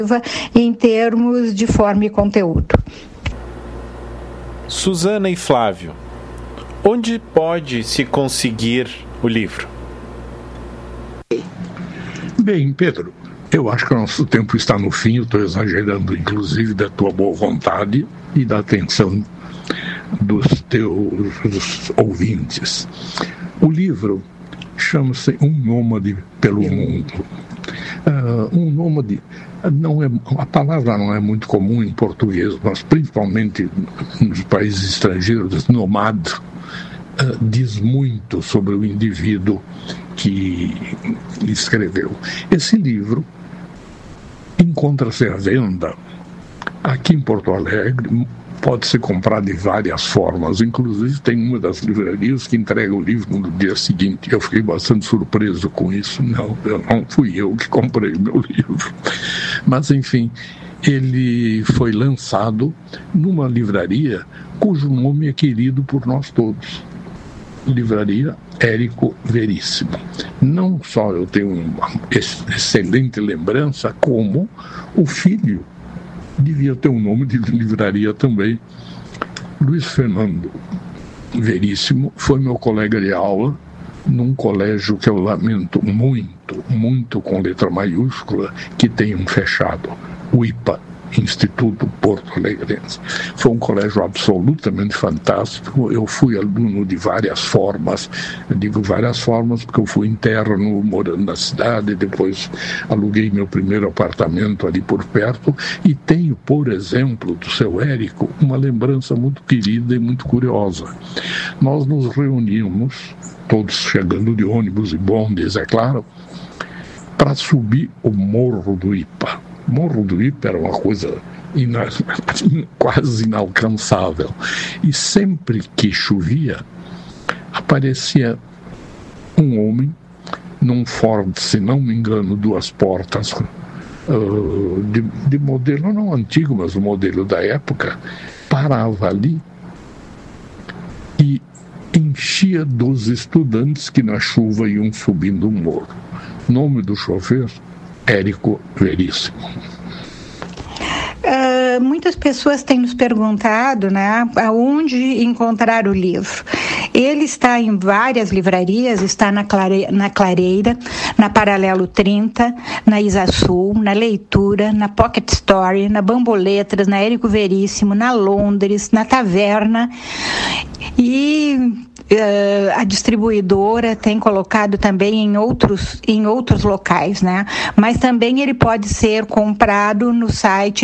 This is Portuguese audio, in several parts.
em termos de forma e conteúdo. Suzana e Flávio, onde pode se conseguir o livro? Bem, Pedro, eu acho que o nosso tempo está no fim. Eu estou exagerando, inclusive, da tua boa vontade e da atenção dos teus ouvintes. O livro chama-se Um Nômade pelo Mundo. Um nômade, a palavra não é muito comum em português, mas principalmente nos países estrangeiros, nomade diz muito sobre o indivíduo que escreveu. Esse livro encontra-se à venda aqui em Porto Alegre. Pode ser comprado de várias formas, inclusive tem uma das livrarias que entrega o livro no dia seguinte. Eu fiquei bastante surpreso com isso. Não fui eu que comprei o meu livro. Mas, enfim, ele foi lançado numa livraria cujo nome é querido por nós todos. Livraria Érico Veríssimo. Não só eu tenho uma excelente lembrança, como o filho devia ter um nome de livraria também. Luiz Fernando Veríssimo foi meu colega de aula num colégio que eu lamento muito com letra maiúscula, que tem um fechado, o IPA, Instituto Porto Alegrense. Foi um colégio absolutamente fantástico. Eu fui aluno de várias formas. Eu digo várias formas porque eu fui interno morando na cidade, depois aluguei meu primeiro apartamento ali por perto, e tenho, por exemplo, do seu Érico, uma lembrança muito querida e muito curiosa. Nós nos reuníamos, todos chegando de ônibus e bondes, é claro, para subir o Morro do Ipa. O Morro do Ipa era uma coisa quase inalcançável. E sempre que chovia, aparecia um homem num Ford, se não me engano, 2 portas, de modelo não antigo, mas o modelo da época, parava ali e enchia dos estudantes que na chuva iam subindo o morro. Nome do chofer? Érico Veríssimo. Muitas pessoas têm nos perguntado, né, aonde encontrar o livro. Ele está em várias livrarias, está na Clareira, na Paralelo 30, na Isasul, na Leitura, na Pocket Story, na Bamboletras, na Érico Veríssimo, na Londres, na Taverna, e a distribuidora tem colocado também em outros locais, né? Mas também ele pode ser comprado no site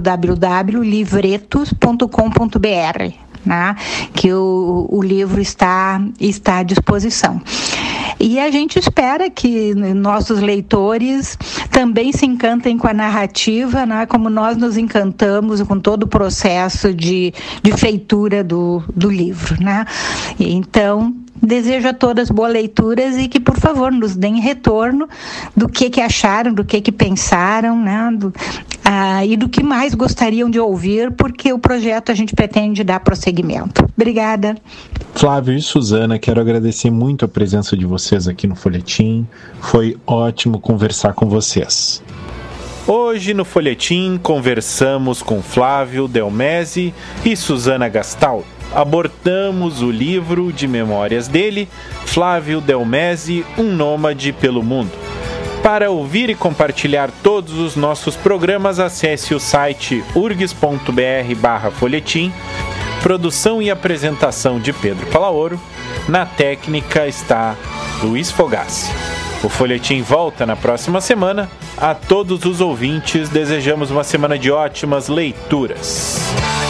www.livretos.com.br, né? Que o livro está à disposição. E a gente espera que nossos leitores também se encantem com a narrativa, né, como nós nos encantamos com todo o processo de feitura do livro, né? Então, desejo a todas boas leituras e que, por favor, nos deem retorno do que acharam, do que pensaram, né? E do que mais gostariam de ouvir, porque o projeto a gente pretende dar prosseguimento. Obrigada. Flávio e Suzana, quero agradecer muito a presença de vocês aqui no Folhetim. Foi ótimo conversar com vocês. Hoje no Folhetim conversamos com Flávio Delmezi e Suzana Gastal. Abordamos o livro de memórias dele, Flávio Delmezi, Um Nômade pelo Mundo. Para ouvir e compartilhar todos os nossos programas, acesse o site urgs.br/folhetim. Produção e apresentação de Pedro Palaoro. Na técnica está Luiz Fogassi. O Folhetim volta na próxima semana. A todos os ouvintes, desejamos uma semana de ótimas leituras.